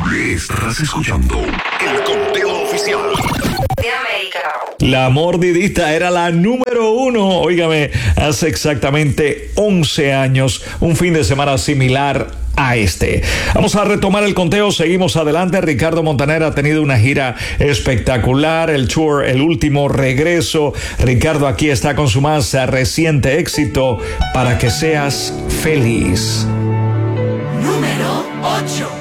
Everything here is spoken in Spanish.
Estás escuchando el conteo oficial de América. La mordidita era la número 1, óigame, hace exactamente 11 años, un fin de semana similar a este. Vamos a retomar el conteo, seguimos adelante. Ricardo Montaner ha tenido una gira espectacular, el tour, el último regreso. Ricardo aquí está con su más reciente éxito, Para que seas feliz. Número 8.